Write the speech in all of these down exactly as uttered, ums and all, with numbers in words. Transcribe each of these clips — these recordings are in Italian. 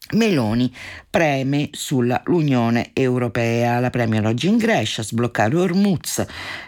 Meloni preme sull'Unione Europea, la premier oggi in Grecia, sbloccare Hormuz,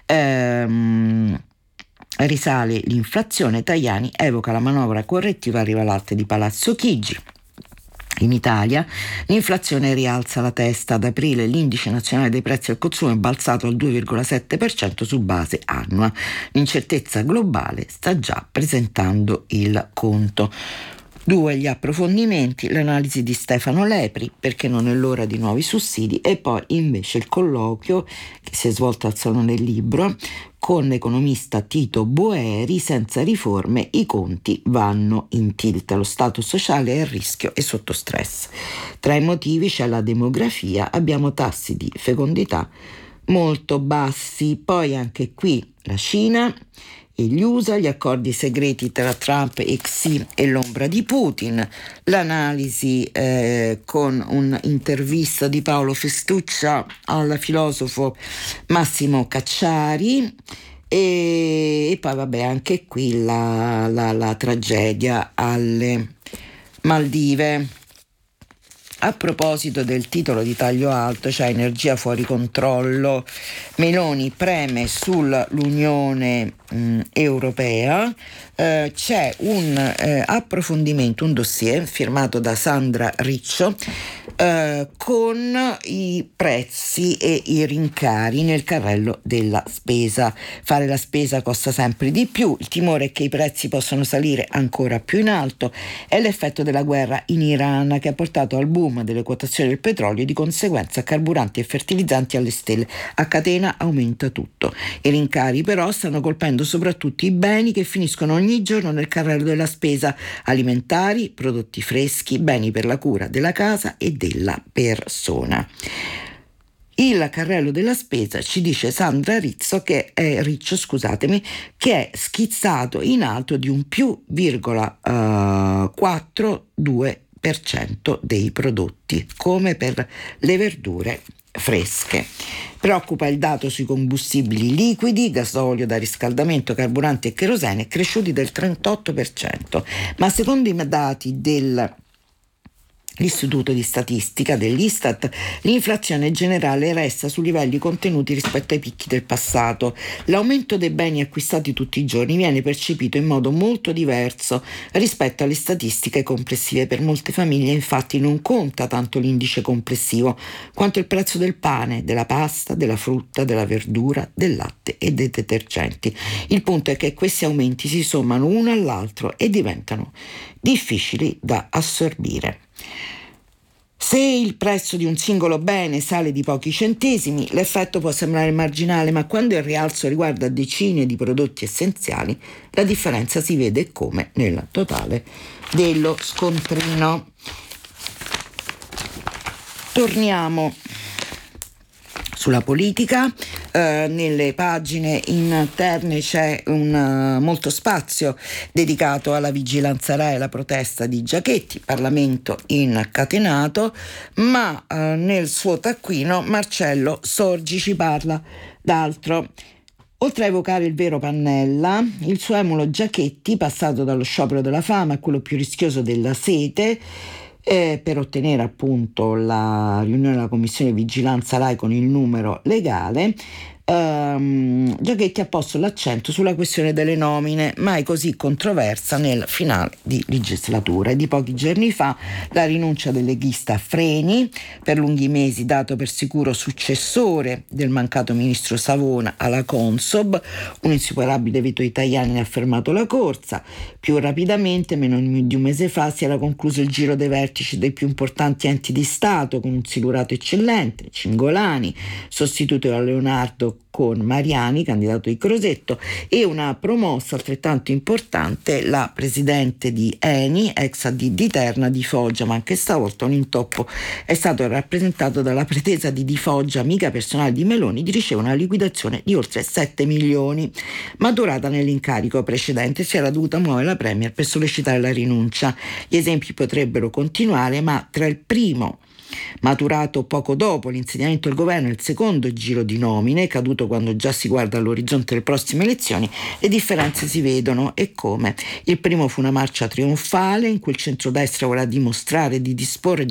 ehm, risale l'inflazione, Tajani evoca la manovra correttiva, arriva latte di Palazzo Chigi. In Italia l'inflazione rialza la testa, ad aprile l'indice nazionale dei prezzi al consumo è balzato al due virgola sette per cento su base annua, l'incertezza globale sta già presentando il conto. Due gli approfondimenti, l'analisi di Stefano Lepri, perché non è l'ora di nuovi sussidi, e poi invece il colloquio che si è svolto al Salone del Libro con l'economista Tito Boeri, senza riforme i conti vanno in tilt, lo stato sociale è a rischio e sotto stress. Tra i motivi c'è la demografia, abbiamo tassi di fecondità molto bassi, poi anche qui la Cina e gli U S A, gli accordi segreti tra Trump e Xi e l'ombra di Putin, l'analisi eh, con un'intervista di Paolo Festuccia al filosofo Massimo Cacciari e, e poi vabbè anche qui la, la, la tragedia alle Maldive. A proposito del titolo di taglio alto, cioè energia fuori controllo, Meloni preme sull'Unione mh, Europea, eh, c'è un eh, approfondimento, un dossier firmato da Sandra Riccio eh, con i prezzi e i rincari nel carrello della spesa. Fare la spesa costa sempre di più, il timore è che i prezzi possano salire ancora più in alto, è l'effetto della guerra in Iran che ha portato al boom delle quotazioni del petrolio e di conseguenza carburanti e fertilizzanti alle stelle. A catena aumenta tutto. I rincari però stanno colpendo soprattutto i beni che finiscono ogni giorno nel carrello della spesa: alimentari, prodotti freschi, beni per la cura della casa e della persona. Il carrello della spesa, ci dice Sandra Rizzo, che è Riccio, scusatemi, che è schizzato in alto di un più virgola quattro due per cento dei prodotti, come per le verdure fresche. Preoccupa il dato sui combustibili liquidi, gasolio da riscaldamento, carburanti e cherosene, cresciuti del trentotto per cento, ma secondo i dati del l'Istituto di Statistica dell'Istat, l'inflazione generale resta su livelli contenuti rispetto ai picchi del passato. L'aumento dei beni acquistati tutti i giorni viene percepito in modo molto diverso rispetto alle statistiche complessive. Per molte famiglie infatti non conta tanto l'indice complessivo quanto il prezzo del pane, della pasta, della frutta, della verdura, del latte e dei detergenti. Il punto è che questi aumenti si sommano uno all'altro e diventano difficili da assorbire. Se il prezzo di un singolo bene sale di pochi centesimi, l'effetto può sembrare marginale, ma quando il rialzo riguarda decine di prodotti essenziali, la differenza si vede come nel totale dello scontrino. Torniamo sulla politica. Uh, nelle pagine interne c'è un, uh, molto spazio dedicato alla vigilanza Rai e alla protesta di Giachetti, Parlamento incatenato, ma uh, nel suo taccuino Marcello Sorgi ci parla d'altro. Oltre a evocare il vero Pannella, il suo emulo Giachetti, passato dallo sciopero della fame a quello più rischioso della sete, Eh, per ottenere appunto la riunione della commissione di vigilanza Rai con il numero legale, ehm, Giachetti ha posto l'accento sulla questione delle nomine, mai così controversa nel finale di legislatura. E di pochi giorni fa la rinuncia del leghista Freni, per lunghi mesi dato per sicuro successore del mancato ministro Savona alla Consob. Un insuperabile veto italiano ne ha fermato la corsa. Più rapidamente, meno di un mese fa, si era concluso il giro dei vertici dei più importanti enti di Stato con un silurato eccellente, Cingolani, sostituto a Leonardo con Mariani, candidato di Crosetto, e una promossa altrettanto importante, la presidente di Eni, ex A D di Terna, Di Foggia, ma anche stavolta un intoppo è stato rappresentato dalla pretesa di Di Foggia, amica personale di Meloni, di ricevere una liquidazione di oltre sette milioni. Maturata nell'incarico precedente, si era dovuta muovere la Premier per sollecitare la rinuncia. Gli esempi potrebbero continuare, ma tra il primo, maturato poco dopo l'insediamento del governo, e il secondo giro di nomine, caduto quando già si guarda all'orizzonte delle prossime elezioni, le differenze si vedono e come. Il primo fu una marcia trionfale in cui il centrodestra vorrà dimostrare di disporre